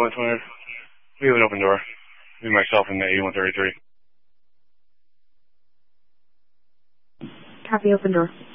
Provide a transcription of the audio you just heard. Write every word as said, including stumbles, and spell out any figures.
one twenty. We have an open door. Me, myself, and the eighty-one thirty-three. Copy, open door.